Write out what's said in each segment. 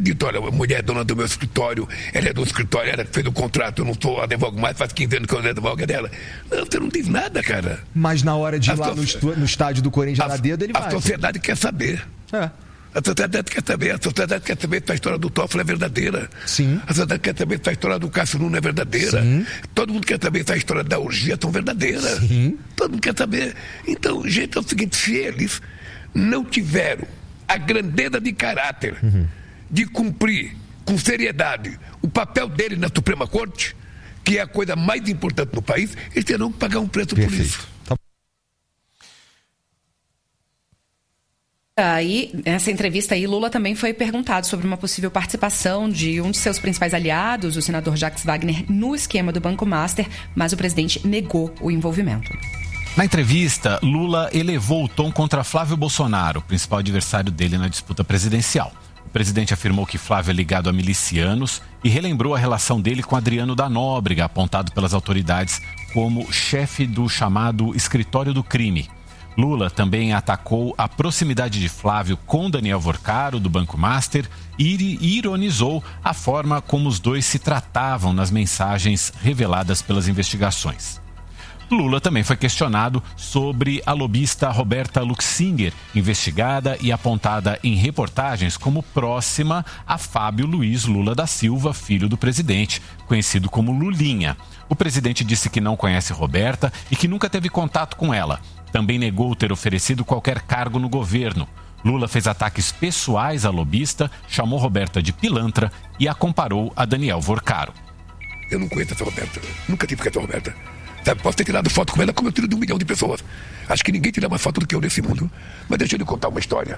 dito, olha, a mulher é dona do meu escritório, ela é do escritório, ela fez o contrato, eu não sou advogo mais, faz 15 anos que eu advogo dela. Não, você não diz nada, cara. Mas na hora de ir lá no estádio do Corinthians na dedo, ele vai. A sociedade quer saber. A sociedade quer saber. A sociedade quer saber se a história do Toffoli é verdadeira. Sim. A sociedade quer saber se a história do Cássio Nunes é verdadeira. Sim. Todo mundo quer saber se a história da orgia são verdadeiras. Sim. Todo mundo quer saber. Então, gente, é o seguinte, se eles não tiveram a grandeza de caráter de cumprir com seriedade o papel dele na Suprema Corte, que é a coisa mais importante no país, eles terão que pagar um preço por isso. Aí, nessa entrevista aí, Lula também foi perguntado sobre uma possível participação de um de seus principais aliados, o senador Jacques Wagner, no esquema do Banco Master, mas o presidente negou o envolvimento. Na entrevista, Lula elevou o tom contra Flávio Bolsonaro, principal adversário dele na disputa presidencial. O presidente afirmou que Flávio é ligado a milicianos e relembrou a relação dele com Adriano da Nóbrega, apontado pelas autoridades como chefe do chamado Escritório do Crime. Lula também atacou a proximidade de Flávio com Daniel Vorcaro, do Banco Master, e ironizou a forma como os dois se tratavam nas mensagens reveladas pelas investigações. Lula também foi questionado sobre a lobista Roberta Luxinger, investigada e apontada em reportagens como próxima a Fábio Luiz Lula da Silva, filho do presidente, conhecido como Lulinha. O presidente disse que não conhece Roberta e que nunca teve contato com ela. Também negou ter oferecido qualquer cargo no governo. Lula fez ataques pessoais à lobista, chamou Roberta de pilantra e a comparou a Daniel Vorcaro. Eu não conheço essa Roberta, nunca tive com essa Roberta. Sabe, posso ter tirado foto com ela como eu tiro de 1 milhão de pessoas. Acho que ninguém tira mais foto do que eu nesse mundo. Mas deixa eu lhe contar uma história.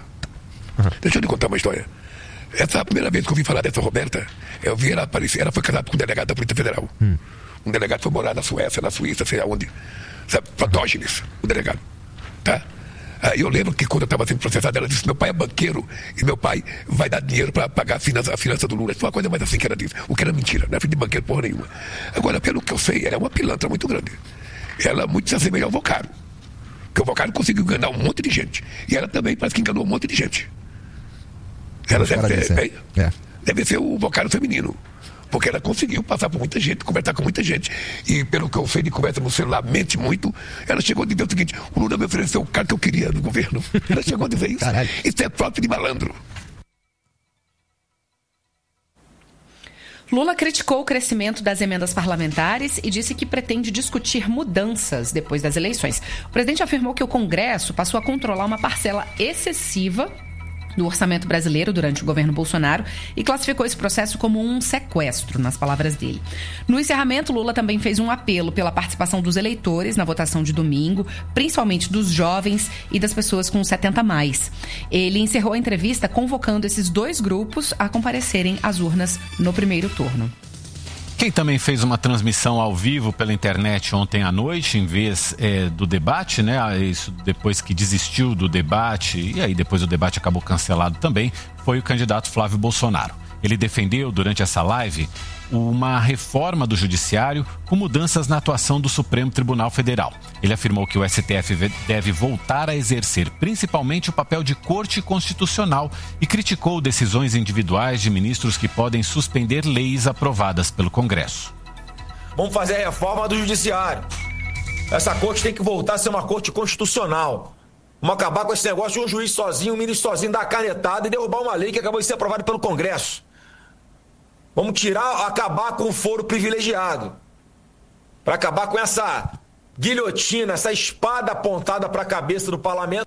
Essa é a primeira vez que eu ouvi falar dessa Roberta. Eu vi ela aparecer, ela foi casada com um delegado da Polícia Federal. Um delegado foi morar na Suécia, na Suíça, sei aonde. Sabe, Protógenes, o delegado. Tá? Aí eu lembro que quando eu estava sendo processado, ela disse: meu pai é banqueiro e meu pai vai dar dinheiro para pagar a finança do Lula. Isso foi uma coisa mais assim que ela disse. O que era mentira, não é filho de banqueiro porra nenhuma. Agora, pelo que eu sei, ela é uma pilantra muito grande. Ela muito se assemelha ao Vorcaro. Porque o Vorcaro conseguiu enganar um monte de gente. E ela também parece que enganou um monte de gente. Ela deve ser o Vorcaro feminino. Porque ela conseguiu passar por muita gente, conversar com muita gente. E pelo que eu sei de conversa no celular, mente muito. Ela chegou a dizer o seguinte: o Lula me ofereceu o cara que eu queria no governo. Ela chegou a dizer isso. Caralho. Isso é próprio de malandro. Lula criticou o crescimento das emendas parlamentares e disse que pretende discutir mudanças depois das eleições. O presidente afirmou que o Congresso passou a controlar uma parcela excessiva do orçamento brasileiro durante o governo Bolsonaro e classificou esse processo como um sequestro, nas palavras dele. No encerramento, Lula também fez um apelo pela participação dos eleitores na votação de domingo, principalmente dos jovens e das pessoas com 70 a mais. Ele encerrou a entrevista convocando esses dois grupos a comparecerem às urnas no primeiro turno. Quem também fez uma transmissão ao vivo pela internet ontem à noite, em vez do debate, né? Isso depois que desistiu do debate, e aí depois o debate acabou cancelado também, foi o candidato Flávio Bolsonaro. Ele defendeu, durante essa live, uma reforma do Judiciário com mudanças na atuação do Supremo Tribunal Federal. Ele afirmou que o STF deve voltar a exercer principalmente o papel de corte constitucional e criticou decisões individuais de ministros que podem suspender leis aprovadas pelo Congresso. Vamos fazer a reforma do Judiciário. Essa corte tem que voltar a ser uma corte constitucional. Vamos acabar com esse negócio de um juiz sozinho, um ministro sozinho, dar a canetada e derrubar uma lei que acabou de ser aprovada pelo Congresso. Vamos acabar com o foro privilegiado. Para acabar com essa guilhotina, essa espada apontada para a cabeça do parlamento.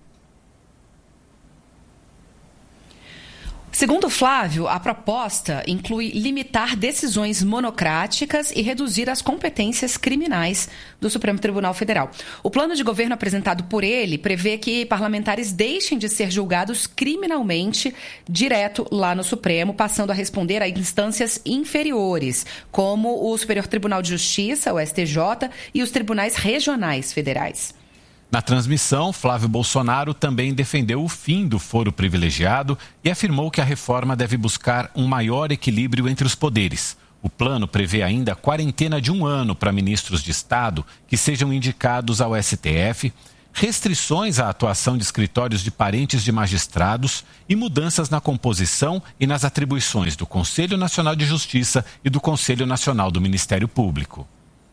Segundo Flávio, a proposta inclui limitar decisões monocráticas e reduzir as competências criminais do Supremo Tribunal Federal. O plano de governo apresentado por ele prevê que parlamentares deixem de ser julgados criminalmente direto lá no Supremo, passando a responder a instâncias inferiores, como o Superior Tribunal de Justiça, o STJ, e os tribunais regionais federais. Na transmissão, Flávio Bolsonaro também defendeu o fim do foro privilegiado e afirmou que a reforma deve buscar um maior equilíbrio entre os poderes. O plano prevê ainda quarentena de 1 ano para ministros de Estado que sejam indicados ao STF, restrições à atuação de escritórios de parentes de magistrados e mudanças na composição e nas atribuições do Conselho Nacional de Justiça e do Conselho Nacional do Ministério Público.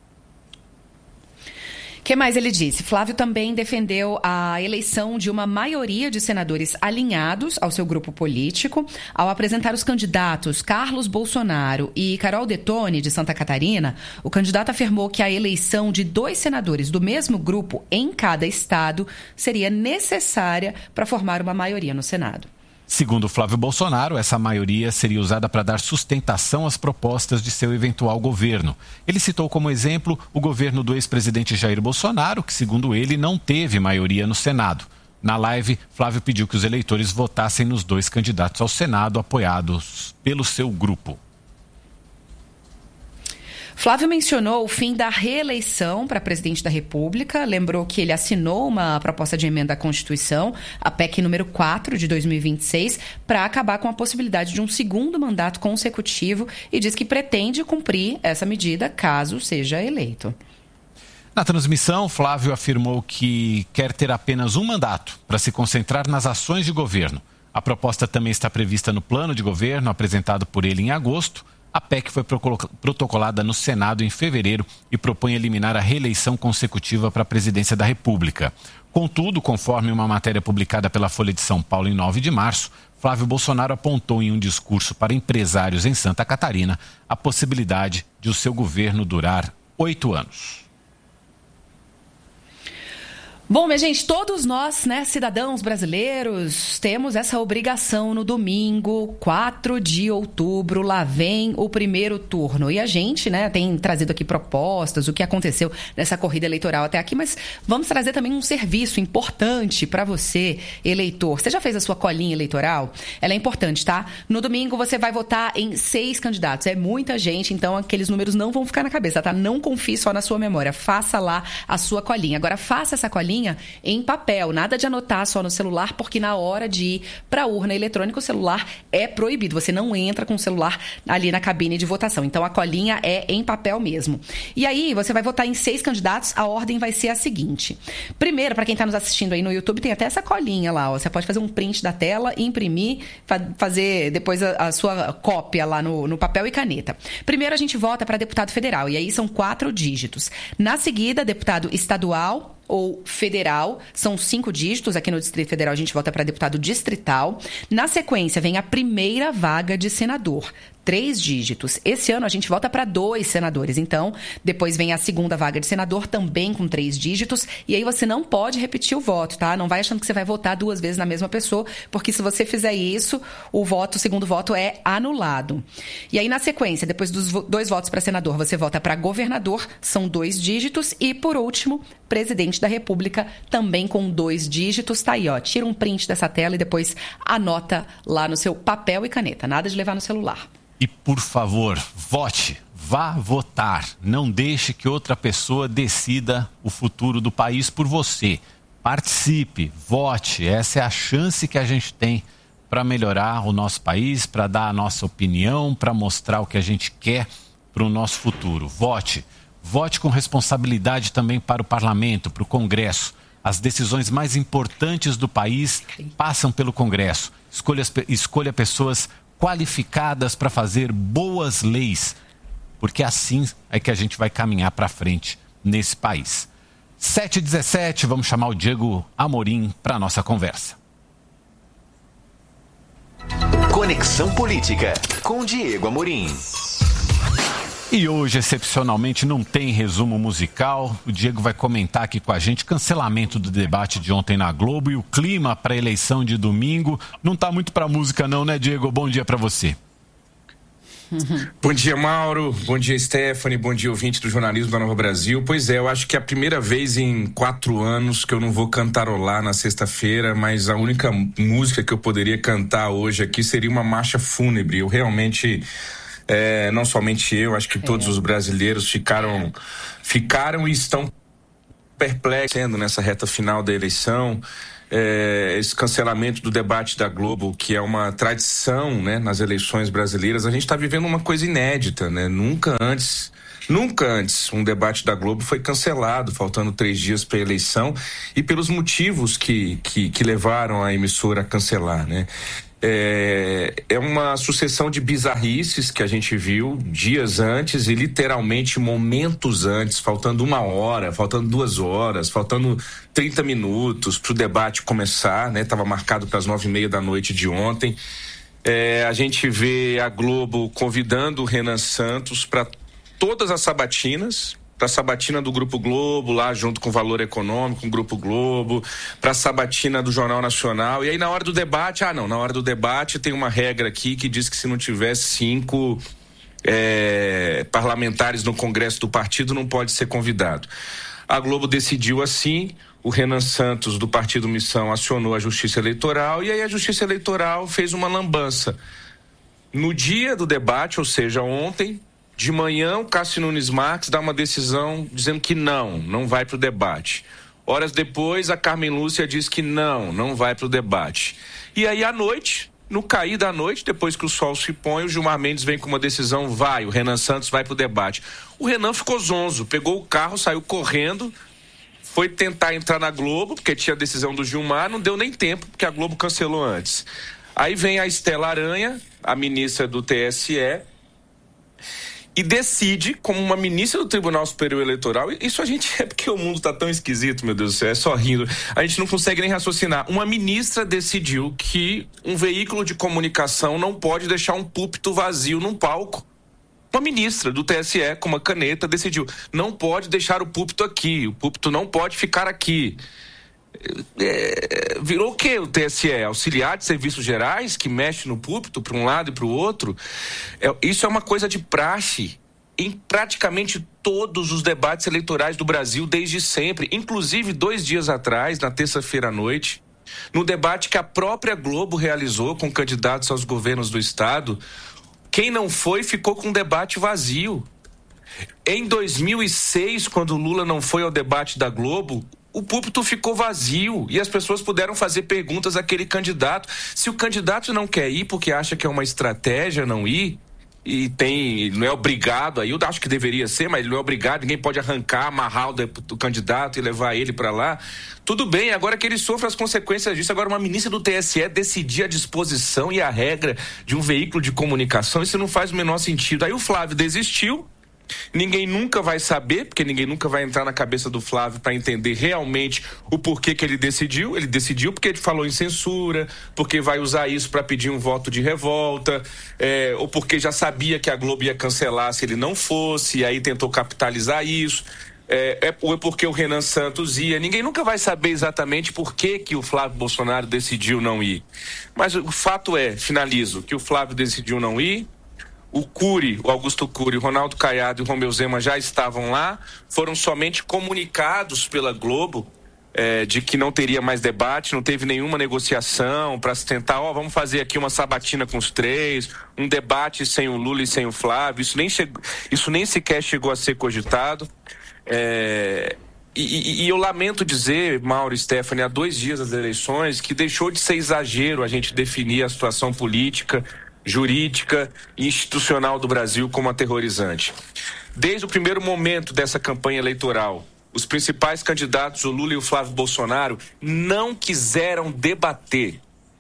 O que mais ele disse? Flávio também defendeu a eleição de uma maioria de senadores alinhados ao seu grupo político. Ao apresentar os candidatos Carlos Bolsonaro e Carol Detoni, de Santa Catarina, o candidato afirmou que a eleição de 2 senadores do mesmo grupo em cada estado seria necessária para formar uma maioria no Senado. Segundo Flávio Bolsonaro, essa maioria seria usada para dar sustentação às propostas de seu eventual governo. Ele citou como exemplo o governo do ex-presidente Jair Bolsonaro, que, segundo ele, não teve maioria no Senado. Na live, Flávio pediu que os eleitores votassem nos 2 candidatos ao Senado apoiados pelo seu grupo. Flávio mencionou o fim da reeleição para presidente da República, lembrou que ele assinou uma proposta de emenda à Constituição, a PEC número 4 de 2026, para acabar com a possibilidade de um segundo mandato consecutivo e diz que pretende cumprir essa medida caso seja eleito. Na transmissão, Flávio afirmou que quer ter apenas um mandato para se concentrar nas ações de governo. A proposta também está prevista no plano de governo apresentado por ele em agosto. A PEC foi protocolada no Senado em fevereiro e propõe eliminar a reeleição consecutiva para a presidência da República. Contudo, conforme uma matéria publicada pela Folha de São Paulo em 9 de março, Flávio Bolsonaro apontou em um discurso para empresários em Santa Catarina a possibilidade de o seu governo durar 8 anos. Bom, minha gente, todos nós, cidadãos brasileiros, temos essa obrigação no domingo, 4 de outubro, lá vem o primeiro turno. E a gente, tem trazido aqui propostas, o que aconteceu nessa corrida eleitoral até aqui, mas vamos trazer também um serviço importante para você, eleitor. Você já fez a sua colinha eleitoral? Ela é importante, tá? No domingo você vai votar em 6 candidatos. É muita gente, então aqueles números não vão ficar na cabeça, tá? Não confie só na sua memória. Faça lá a sua colinha. Agora, faça essa colinha em papel, nada de anotar só no celular, porque na hora de ir para a urna eletrônica o celular é proibido, você não entra com o celular ali na cabine de votação, então a colinha é em papel mesmo. E aí você vai votar em 6 candidatos, a ordem vai ser a seguinte: primeiro, para quem está nos assistindo aí no YouTube, tem até essa colinha lá, ó. Você pode fazer um print da tela, imprimir, fazer depois a sua cópia lá no papel e caneta. Primeiro a gente vota para deputado federal, e aí são 4 dígitos. Na seguida, deputado estadual ou federal, são 5 dígitos. Aqui no Distrito Federal a gente vota para deputado distrital. Na sequência vem a primeira vaga de senador, 3 dígitos. Esse ano a gente vota para 2 senadores, então depois vem a segunda vaga de senador, também com 3 dígitos, e aí você não pode repetir o voto, tá? Não vai achando que você vai votar 2 vezes na mesma pessoa, porque se você fizer isso, o segundo voto é anulado. E aí na sequência, depois dos 2 votos para senador, você vota para governador, são 2 dígitos, e por último, presidente da República, também com 2 dígitos. Tá aí, ó, tira um print dessa tela e depois anota lá no seu papel e caneta, nada de levar no celular. E, por favor, vote, vá votar. Não deixe que outra pessoa decida o futuro do país por você. Participe, vote. Essa é a chance que a gente tem para melhorar o nosso país, para dar a nossa opinião, para mostrar o que a gente quer para o nosso futuro. Vote. Vote com responsabilidade também para o Parlamento, para o Congresso. As decisões mais importantes do país passam pelo Congresso. Escolha pessoas qualificadas para fazer boas leis, porque assim é que a gente vai caminhar para frente nesse país. 7h17, vamos chamar o Diego Amorim para a nossa conversa. Conexão Política, com Diego Amorim. E hoje, excepcionalmente, não tem resumo musical. O Diego vai comentar aqui com a gente cancelamento do debate de ontem na Globo e o clima para a eleição de domingo. Não tá muito para música não, né, Diego? Bom dia para você. Bom dia, Mauro. Bom dia, Stephanie. Bom dia, ouvinte do Jornalismo da Nova Brasil. Pois é, eu acho que é a primeira vez em 4 anos que eu não vou cantarolar na sexta-feira, mas a única música que eu poderia cantar hoje aqui seria uma marcha fúnebre. Eu realmente... não somente eu, acho que todos os brasileiros ficaram e estão perplexos nessa reta final da eleição. Esse cancelamento do debate da Globo, que é uma tradição, nas eleições brasileiras. A gente está vivendo uma coisa inédita, Nunca antes Nunca antes um debate da Globo foi cancelado, faltando 3 dias para a eleição, e pelos motivos que levaram a emissora a cancelar, né? É uma sucessão de bizarrices que a gente viu dias antes e literalmente momentos antes, faltando 1 hora, faltando 2 horas, faltando 30 minutos para o debate começar, né? Estava marcado para as 9h30 da noite de ontem. A gente vê a Globo convidando o Renan Santos para todas as sabatinas, para a sabatina do Grupo Globo, lá junto com o Valor Econômico, com o Grupo Globo, para a sabatina do Jornal Nacional. E aí na hora do debate, na hora do debate tem uma regra aqui que diz que se não tiver 5 parlamentares no Congresso do partido, não pode ser convidado. A Globo decidiu assim, o Renan Santos do Partido Missão acionou a Justiça Eleitoral e aí a Justiça Eleitoral fez uma lambança. No dia do debate, ou seja, ontem, de manhã, o Cássio Nunes Marques dá uma decisão dizendo que não vai para o debate. Horas depois, a Carmen Lúcia diz que não vai para o debate. E aí, à noite, no cair da noite, depois que o sol se põe, o Gilmar Mendes vem com uma decisão, o Renan Santos vai para o debate. O Renan ficou zonzo, pegou o carro, saiu correndo, foi tentar entrar na Globo, porque tinha a decisão do Gilmar, não deu nem tempo, porque a Globo cancelou antes. Aí vem a Estela Aranha, a ministra do TSE, e decide, como uma ministra do Tribunal Superior Eleitoral, isso a gente é porque o mundo tá tão esquisito, meu Deus do céu, é só rindo, a gente não consegue nem raciocinar. Uma ministra decidiu que um veículo de comunicação não pode deixar um púlpito vazio num palco. Uma ministra do TSE, com uma caneta, decidiu, não pode deixar o púlpito aqui, o púlpito não pode ficar aqui. Virou o quê o TSE? Auxiliar de Serviços Gerais que mexe no púlpito para um lado e para o outro? Isso é uma coisa de praxe em praticamente todos os debates eleitorais do Brasil desde sempre, inclusive 2 dias atrás, na terça-feira à noite, no debate que a própria Globo realizou com candidatos aos governos do estado. Quem não foi ficou com um debate vazio. Em 2006, quando o Lula não foi ao debate da Globo, o púlpito ficou vazio e as pessoas puderam fazer perguntas àquele candidato. Se o candidato não quer ir porque acha que é uma estratégia não ir, não é obrigado, aí eu acho que deveria ser, mas ele não é obrigado, ninguém pode amarrar o candidato e levar ele para lá. Tudo bem, agora que ele sofre as consequências disso, agora uma ministra do TSE decidir a disposição e a regra de um veículo de comunicação, isso não faz o menor sentido. Aí o Flávio desistiu. Ninguém nunca vai saber, porque ninguém nunca vai entrar na cabeça do Flávio para entender realmente o porquê que ele decidiu. Ele decidiu porque ele falou em censura, porque vai usar isso para pedir um voto de revolta, ou porque já sabia que a Globo ia cancelar se ele não fosse, e aí tentou capitalizar isso. Ou porque o Renan Santos ia. Ninguém nunca vai saber exatamente por que o Flávio Bolsonaro decidiu não ir. Mas o fato finalizo, que o Flávio decidiu não ir. O Augusto Cury, o Ronaldo Caiado e o Romeu Zema já estavam lá, foram somente comunicados pela Globo de que não teria mais debate, não teve nenhuma negociação para se tentar, vamos fazer aqui uma sabatina com os 3, um debate sem o Lula e sem o Flávio, isso nem sequer chegou a ser cogitado. E eu lamento dizer, Mauro e Stephanie, há 2 dias das eleições, que deixou de ser exagero a gente definir a situação política, jurídica e institucional do Brasil como aterrorizante. Desde o primeiro momento dessa campanha eleitoral, os principais candidatos, o Lula e o Flávio Bolsonaro, não quiseram debater.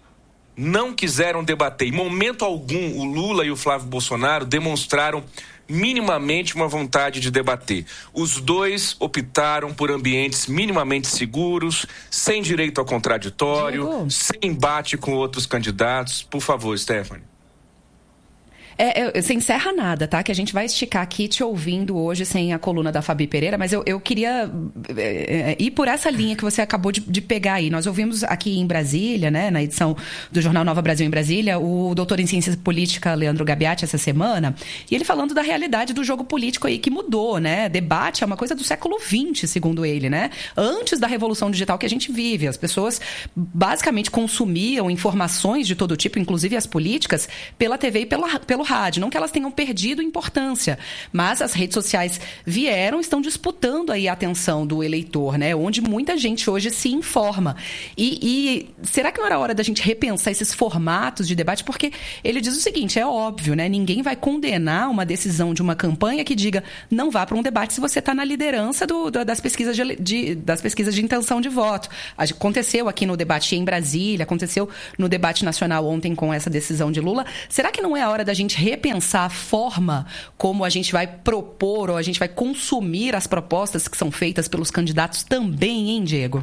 Em momento algum, o Lula e o Flávio Bolsonaro demonstraram minimamente uma vontade de debater. Os dois optaram por ambientes minimamente seguros, sem direito ao contraditório, sem embate com outros candidatos. Por favor, Stephanie. Você encerra nada, tá? Que a gente vai esticar aqui te ouvindo hoje sem a coluna da Fabi Pereira, mas eu queria ir por essa linha que você acabou de pegar aí. Nós ouvimos aqui em Brasília, né, na edição do Jornal Nova Brasil em Brasília, o doutor em Ciência Política, Leandro Gabiati, essa semana, e ele falando da realidade do jogo político aí que mudou, né? Debate é uma coisa do século XX, segundo ele, né? Antes da revolução digital que a gente vive, as pessoas basicamente consumiam informações de todo tipo, inclusive as políticas, pela TV e pelo rádio. Não que elas tenham perdido importância, mas as redes sociais estão disputando aí a atenção do eleitor, né? Onde muita gente hoje se informa. E será que não era hora da gente repensar esses formatos de debate? Porque ele diz o seguinte, é óbvio, né? Ninguém vai condenar uma decisão de uma campanha que diga não vá para um debate se você está na liderança das pesquisas de intenção de voto. Aconteceu aqui no debate em Brasília, aconteceu no debate nacional ontem com essa decisão de Lula. Será que não é a hora da gente repensar a forma como a gente vai propor ou a gente vai consumir as propostas que são feitas pelos candidatos também, hein, Diego?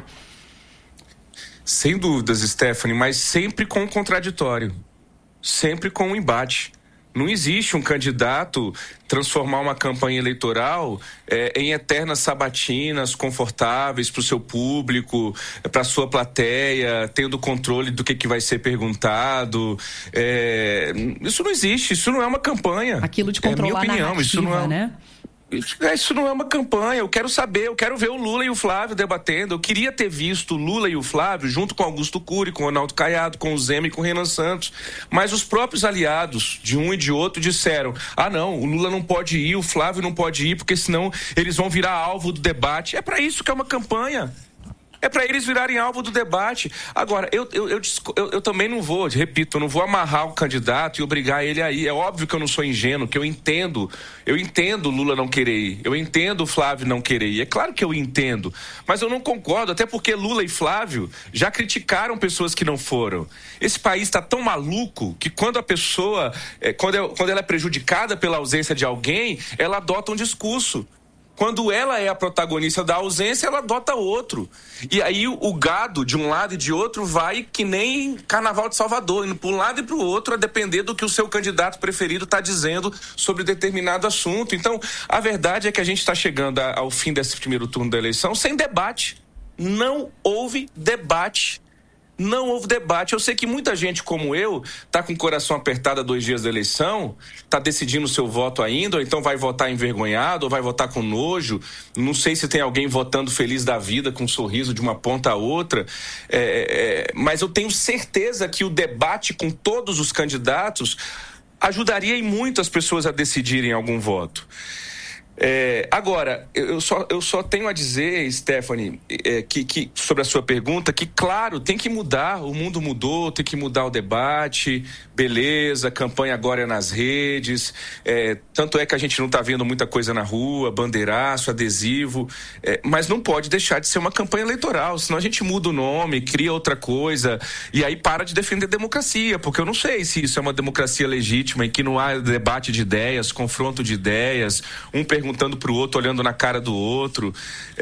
Sem dúvidas, Stephanie, mas sempre com o contraditório, sempre com o embate. Não existe um candidato transformar uma campanha eleitoral em eternas sabatinas confortáveis para o seu público, para a sua plateia, tendo controle do que vai ser perguntado. Isso não existe, isso não é uma campanha. Aquilo de controlar a narrativa, isso não é, né? Isso não é uma campanha. Eu quero saber, eu quero ver o Lula e o Flávio debatendo. Eu queria ter visto o Lula e o Flávio junto com Augusto Cury, com o Ronaldo Caiado, com o Zema e com o Renan Santos. Mas os próprios aliados de um e de outro disseram: não, o Lula não pode ir, o Flávio não pode ir, porque senão eles vão virar alvo do debate. É para isso que é uma campanha. É para eles virarem alvo do debate. Agora, eu também não vou, repito, eu não vou amarrar o candidato e obrigar ele a ir. É óbvio que eu não sou ingênuo, que eu entendo o Lula não querer ir, eu entendo o Flávio não querer ir. É claro que eu entendo, mas eu não concordo, até porque Lula e Flávio já criticaram pessoas que não foram. Esse país está tão maluco que quando a pessoa, quando ela é prejudicada pela ausência de alguém, ela adota um discurso. Quando ela é a protagonista da ausência, ela adota outro. E aí o gado, de um lado e de outro, vai que nem Carnaval de Salvador, indo para um lado e para o outro, a depender do que o seu candidato preferido está dizendo sobre determinado assunto. Então, a verdade é que a gente está chegando ao fim desse primeiro turno da eleição sem debate. Não houve debate. Não houve debate. Eu sei que muita gente como eu está com o coração apertado há 2 dias da eleição, está decidindo o seu voto ainda, ou então vai votar envergonhado, ou vai votar com nojo. Não sei se tem alguém votando feliz da vida, com um sorriso de uma ponta a outra. Mas eu tenho certeza que o debate com todos os candidatos ajudaria em muito as pessoas a decidirem algum voto. Agora, eu só tenho a dizer, Stephanie, que sobre a sua pergunta, que claro, tem que mudar, o mundo mudou, tem que mudar o debate, beleza, campanha agora é nas redes, tanto é que a gente não está vendo muita coisa na rua, bandeiraço, adesivo, mas não pode deixar de ser uma campanha eleitoral, senão a gente muda o nome, cria outra coisa, e aí para de defender a democracia, porque eu não sei se isso é uma democracia legítima, em que não há debate de ideias, confronto de ideias, um perguntando para o outro, olhando na cara do outro.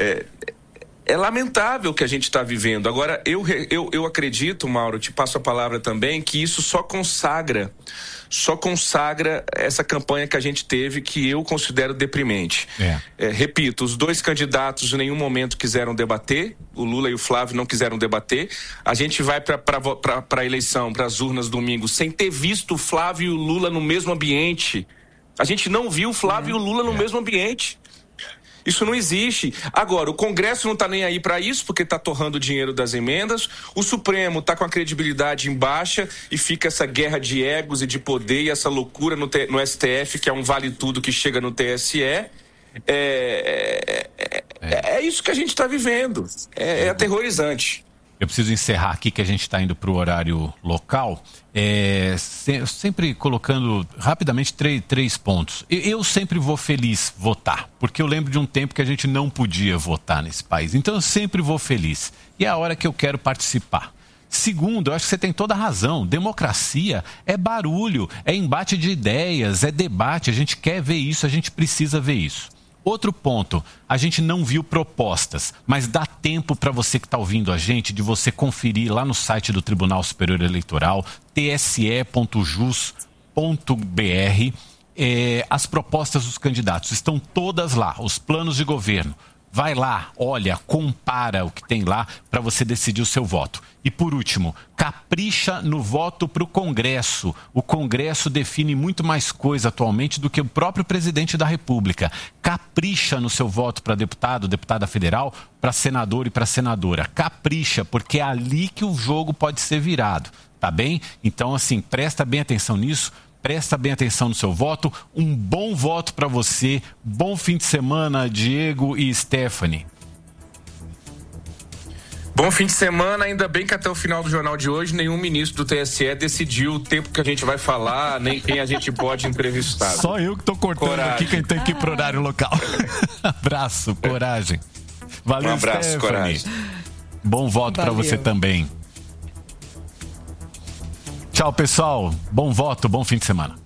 É lamentável o que a gente está vivendo. Agora, eu acredito, Mauro, te passo a palavra também, que isso só consagra essa campanha que a gente teve, que eu considero deprimente. Repito, os 2 candidatos em nenhum momento quiseram debater, o Lula e o Flávio não quiseram debater. A gente vai para a eleição, para as urnas domingo, sem ter visto o Flávio e o Lula no mesmo ambiente. A gente não viu o Flávio e o Lula no mesmo ambiente. Isso não existe. Agora, o Congresso não está nem aí para isso, porque está torrando o dinheiro das emendas. O Supremo está com a credibilidade em baixa e fica essa guerra de egos e de poder e essa loucura no STF, que é um vale-tudo que chega no TSE. É isso que a gente está vivendo. É aterrorizante. Eu preciso encerrar aqui, que a gente está indo para o horário local, sempre colocando rapidamente três pontos. Eu sempre vou feliz votar, porque eu lembro de um tempo que a gente não podia votar nesse país. Então eu sempre vou feliz. E é a hora que eu quero participar. Segundo, eu acho que você tem toda a razão. Democracia é barulho, é embate de ideias, é debate. A gente quer ver isso, a gente precisa ver isso. Outro ponto, a gente não viu propostas, mas dá tempo para você que está ouvindo a gente de você conferir lá no site do Tribunal Superior Eleitoral, tse.jus.br, as propostas dos candidatos. Estão todas lá, os planos de governo. Vai lá, olha, compara o que tem lá para você decidir o seu voto. E por último, capricha no voto para o Congresso. O Congresso define muito mais coisa atualmente do que o próprio presidente da República. Capricha no seu voto para deputado, deputada federal, para senador e para senadora. Capricha, porque é ali que o jogo pode ser virado, tá bem? Então, assim, presta bem atenção nisso. presta bem atenção no seu voto. Um bom voto para você. Bom fim de semana, Diego e Stephanie. Bom fim de semana, ainda bem que até o final do jornal de hoje nenhum ministro do TSE decidiu o tempo que a gente vai falar, nem quem a gente pode entrevistar. Só eu que tô cortando coragem. Aqui, quem tem que ir pro horário local. Abraço, coragem. Valeu, um abraço, Stephanie. coragem. Bom voto para você também. Tchau, pessoal. Bom voto, bom fim de semana.